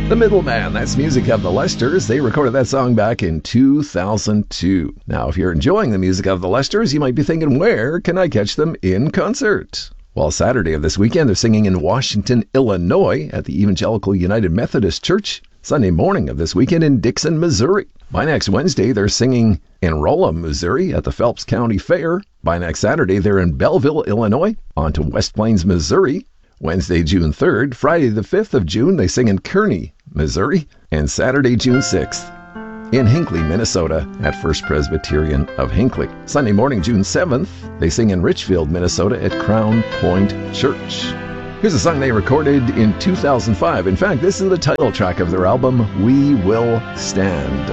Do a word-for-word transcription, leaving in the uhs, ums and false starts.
The Middleman, that's music of the Lesters. They recorded that song back in two thousand two. Now, if you're enjoying the music of the Lesters, you might be thinking, where can I catch them in concert? Well, Saturday of this weekend, they're singing in Washington, Illinois at the Evangelical United Methodist Church. Sunday morning of this weekend in Dixon, Missouri. By next Wednesday, they're singing in Rolla, Missouri at the Phelps County Fair. By next Saturday, they're in Belleville, Illinois, on to West Plains, Missouri. Wednesday, June third. Friday, the fifth of June, they sing in Kearney, Missouri. And Saturday, June sixth, in Hinckley, Minnesota, at First Presbyterian of Hinckley. Sunday morning, June seventh, they sing in Richfield, Minnesota, at Crown Point Church. Here's a song they recorded in two thousand five. In fact, this is the title track of their album, We Will Stand.